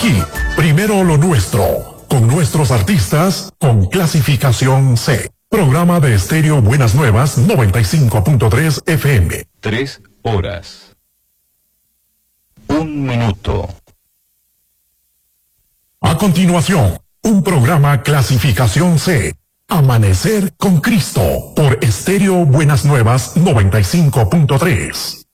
Aquí, primero lo nuestro, con nuestros artistas, con clasificación C. Programa de Estéreo Buenas Nuevas 95.3 FM. 3 horas. 1 minuto. A continuación, un programa clasificación C. Amanecer con Cristo por Estéreo Buenas Nuevas 95.3.